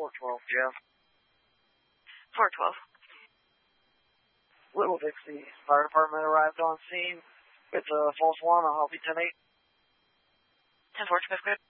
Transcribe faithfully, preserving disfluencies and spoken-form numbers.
four twelve, Jeff. four twelve. Little Dixie. Fire department arrived on scene. It's a false one. I'll be ten eight. ten four, Smith Grid.